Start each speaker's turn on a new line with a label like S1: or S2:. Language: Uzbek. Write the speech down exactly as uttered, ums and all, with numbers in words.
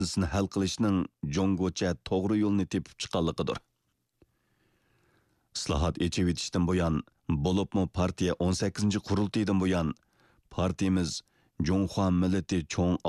S1: masalasini hal qilishning jo'nggocha to'g'ri yo'lni tepib chiqqanligidir. Islohot echivitishdan buyon, bo'libmi partiya o'n sakkizinchi qurultaydan buyon partiyamiz Jonghua millati cho'ng